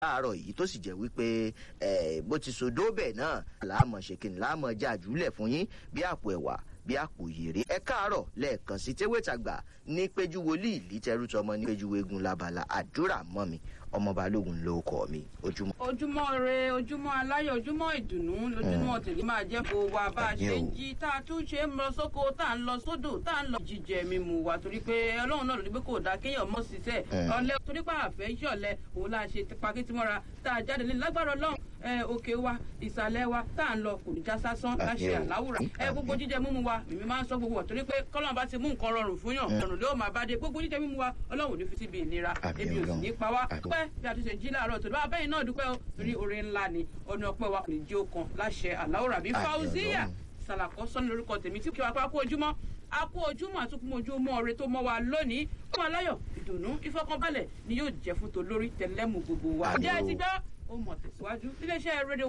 láàárọ̀ yìí tó sì jẹ́ wípé bó ti sodó bẹ́ẹ̀ náà láàmọ̀ ṣèkìnnì láàmọ̀ jàjúlẹ̀ fún yín bí àpò ẹ̀wà bí àpò yèrè. ẹ káàárọ̀ lẹ́ẹ̀kan sí tewétàgbà ní péjú wòlíì lítẹrú tọmọ ní péjú eégún labala àdúrà mọ́ mi ọmọ balógun ló kọ mi ojúmọ́. ojúmọ́ re ojúmọ́ aláyọ̀ ojúmọ́ ìdùnnú lójúmọ́ tèmi máa jẹ́ kó wa bá a ṣe ń jí tá a tún ṣe ń lọ sóko tá a ń lọ sódò tá a ń lọ jíjẹ mímu wa torí pé ọlọ́run náà ló ní pé kò dá kéèyàn mọ́ ṣiṣẹ́ ọ̀lẹ torí pé àfẹ́ yọ̀lẹ òun la ṣe pakitimọ́ra tá a jáde ní lágbára ọlọ́run òkè wa ìsàlẹ̀ wa tá à ń lọ kò ní já sásán láṣẹ àláwùrà gbogbo jíjẹ mímu wa mímí máa ń sọ gbogbo torí pé kọ́lọ́n bá ti mú nǹkan rọrùn fún yàn ọ̀rùn ló máa bá dé gbogbo jíjẹ mímu wa ọlọ́run ò ní fi síbi ìnira ebi ò sì ní pa wá pẹ́ bí a ti ṣe jí láàárọ̀ tó bá bẹ́yìn náà dúpẹ́ o torí oore ńlá ni ọ̀nà ọpẹ́ wa kò ní jí ó kan láṣẹ àláwùrà bí Fauziya Sàlàkọ́ sọ́ni lórúkọ tèmi tí kí wa pa kú ojúmọ́ akú ojúmọ́ àtúnkùn ojúmọ́ ọ̀rẹ́ tó mọ́ wa lónìí fún aláyọ̀ ìdùnnú ìfọkànbalẹ̀ ni yóò jẹ́ fún tolórí tẹlẹ́mù gbogbo wa. ǹjẹ́ ẹ ti gbọ́ ó mọ̀ tẹ̀síwájú iléeṣẹ́ rédíò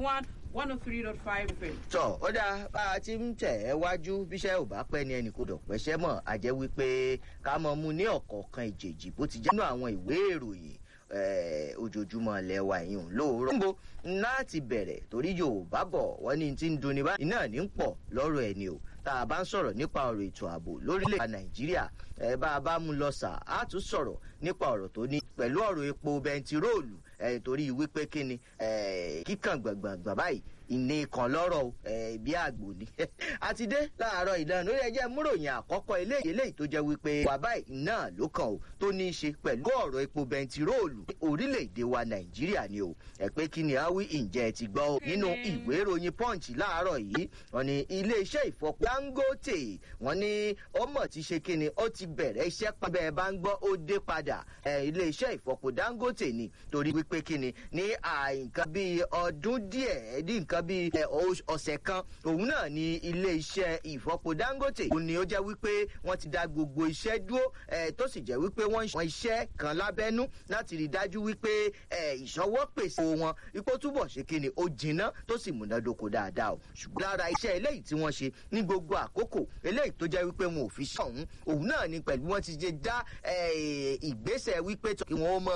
101.3.5 FM. tọ́ ó dáa bá a ti ń tẹ̀ ẹ́ wájú bíṣẹ́ ò bá pẹ́ ni ẹnì kò dọ̀pẹ́ṣẹ́ mọ̀ a jẹ́ wípé ká mọ̀ mu ní ọ̀kọ̀ọ̀kan ìjèjì bó ti jẹ́ nínú àwọn ìwé ìròyìn ojoojúmọ́ lẹ́wà yìí lóòrọ̀. níbo láti bẹ̀rẹ̀ torí Yorùbá bọ̀ wọ́n ní ti ń dunni báyìí náà ní pọ̀ lọ́rọ̀ ẹni o tá a bá ń sọ̀rọ̀ nípa ọ̀rọ̀ ètò ààbò lórílẹ̀-èdè Nàìjíríà bá a bá mú lọ sà á tún sọ̀rọ̀ nípa ọ̀rọ̀ tó ní pẹ̀lú ọ̀rọ̀ epo bẹntiróòlù torí wípé kíni kíkàn gbàngbàngbà báyìí ìní kan lọ́rọ̀ bí àgbò ni. a ti dé láàárọ̀ ìlànà ó yẹ jẹ́ múròyìn àkọ́kọ́ eléyìí tó jẹ́ wípé wà báyìí náà ló kàn ó tó ní í ṣe pẹ̀lú ọ̀rọ̀ epo bẹntiróòlù orílẹ̀-èdè wa Nàìjíríà ni o pé kí ni àwí ǹjẹ́ ẹ ti gbọ́ o nínú ìwé ìròyìn Punch láàárọ̀ yìí wọ́n ní iléeṣẹ́ ìfọpo Dangote wọ́n ní ó mọ̀ ti ṣe kí ni ó ti bẹ̀rẹ̀ iṣẹ́ pàbẹ́ bá ń gbọ́ ó dé padà iléeṣẹ́ ìfọpo Dangote ni torí wípé kí ni ní nǹkan bíi ọdún díẹ̀ ní nǹkan bíi ọ̀sẹ̀ kan òun náà ni ilé-iṣẹ́ ìfọpo Dangote òun ni ó jẹ́ wípé wọ́n ti dá gbogbo iṣẹ́ dúró tó sì jẹ́ wípé wọ́n ń iṣẹ́ kan lábẹ́nú láti rí dájú wípé ìṣọwọ́ pèsè wọn ipò túbọ̀ ṣe kí ni ó jinná tó sì múnádóko dáadáa o ṣùgbọ́n lára iṣẹ́ eléyìí tí wọ́n ṣe ní gbogbo àkókò eléyìí tó jẹ́ wípé wọn ò fi ṣọ̀hún òun náà ni pẹ̀lú wọn ti ṣe dá ìgbésẹ̀ wípé kí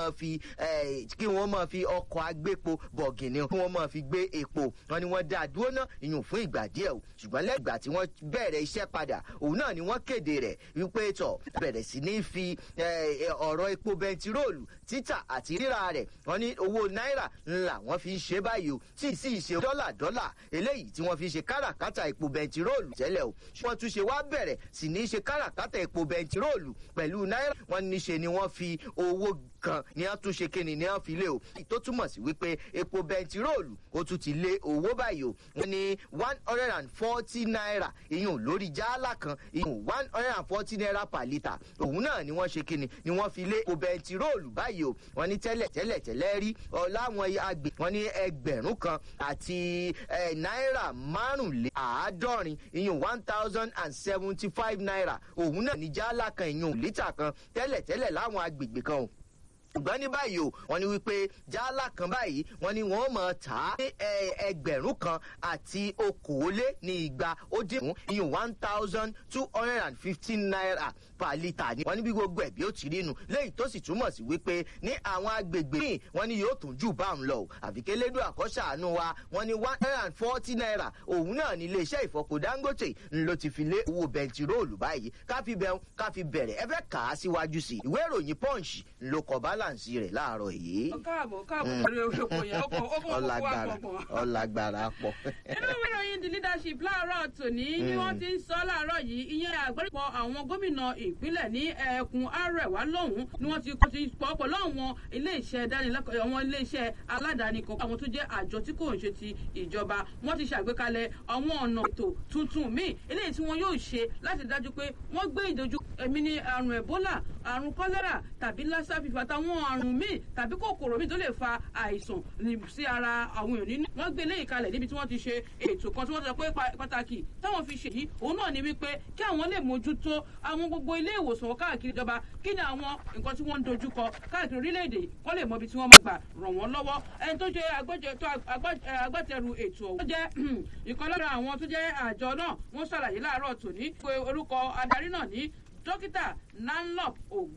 wọ́n máa fi ọkọ̀ agbépo bọ̀gìnì kí wọ́n máa fi gbé epo wọn ni wọ́n dá dúró náà ìyún fún ìgbà díẹ̀ o ṣùgbọ́n lẹ́yìn ìgbà tí wọ́n bẹ̀rẹ̀ iṣẹ́ padà òun náà ni wọ́n kéde rẹ̀ wípé tọ̀ bẹ̀rẹ̀ sí ní fi ọ̀rọ̀ epo bẹntiróòlù títà àti rírà rẹ̀ wọ́n ní owó náírà ńlá wọ́n fi ń ṣe báyìí o sì ṣe dọ́là eléyìí tí wọ́n fi ṣe káràkátà epo bẹntiróòlù tẹ́lẹ̀ o wọ́n tún ṣe wá bẹ̀rẹ̀ sì ní ṣe káràkátà epo bẹntiróòlù pẹ̀lú náírà wọ́n ní ṣe ni wọ́n fi owó kan ní a tún ṣe kíni ní a fi lé o tó túmọ̀ sí wípé epo bẹntiróòlù ó tún ti lé owó báyìí o wọ́n ní 140 naira ìyún lórí jálá kan ìyún 140 naira per litre òun náà ni wọ́n ṣe kíni ni wọ́n fi lé epo bẹntiróòlù báyìí o wọ́n ní tẹ́lẹ̀ rí láwọn agbè wọ́n ní ẹgbẹ̀rún kan àti náírà márùnléláàádọ́rin ìyún 1075 naira òun náà ni jálá kan ìyún lítà kan tẹ́lẹ̀ láwọn agbègbè kan o ṣùgbọ́n ní báyìí o wọ́n ní wípé jálá kan báyìí wọ́n ní wọ́n máa tà á ní ẹgbẹ̀rún kan àti okòólé ní igba ó dín fún iyùn 1215 naira per litre ni wọ́n ní bí gbogbo ẹ̀bí ó ti rí nu léyìí tó sì túmọ̀ sí wípé ní àwọn agbègbè míì wọ́n ní yóò tún jù bá ń lọ o àfikẹ́lẹ́dọ̀ àkọ́ṣàánú wa wọ́n ní 140 naira òun náà ní iléeṣẹ́ ìfọpo Dangote ló ti fi lé owó bẹntiróòlù báyìí ká fi bẹ̀rẹ̀ ẹ fẹ́ kà á síwájú sí ìwé ìròyìn Punch ló kọ báláǹsì rẹ̀ láàárọ̀ yìí. káàbọ̀ lórí òkò yẹn ọlágbára pọ̀. inú ìwé ìròyìn The Leadership láàárọ̀ tòní ni wọ́n ti ń sọ láàárọ̀ yìí ìyẹn àgbáríjọpọ̀ àwọn gómìnà ìpínlẹ̀ ní ẹkùn Àrẹwà lọ́hùn ni wọ́n ti pọ̀ pẹ̀lú àwọn iléeṣẹ́ dánilẹ́kọ̀ọ́ àwọn iléeṣẹ́ aládàáni kan àwọn tó jẹ́ àjọ tí kò ń ṣe ti ìjọba wọ́n ti ṣàgbékalẹ̀ àwọn ọ̀nà ètò tuntun míì eléyìí tí wọ́n yóò ṣe láti dájú pé wọ́n gbé ìdojú ẹ̀mí ní àrùn Ebola àrùn kọ́lẹ́rà tàbí lassa fever àtàwọn àrùn míì tàbí kòkòrò míì tó lè fa àìsàn sí ara àwọn èèyàn nínú. wọ́n gbé léyìí kalẹ̀ níbi tí wọ́n ti ṣe ètò kan tí wọ́n sọ pé pàtàkì táwọn fi ṣe yìí òun náà ni wípé kí àwọn lè mójútó àwọn gbogbo ilé ìwòsàn káàkiri ìjọba kí ni àwọn nǹkan tí wọ́n ń dojúkọ káàkiri orílẹ̀-èdè kọ́ lè mọ ibi tí wọ́n máa gbà ràn wọ́n lọ́wọ́. ẹni tó jẹ́ agbátẹrù ètò ọ̀hún tó jẹ́ ìkan lára àwọn tó jẹ́ àjọ náà wọ́n ṣàlàyé láàárọ̀ tòní pé orúkọ adarí náà ní dókítà Nanlop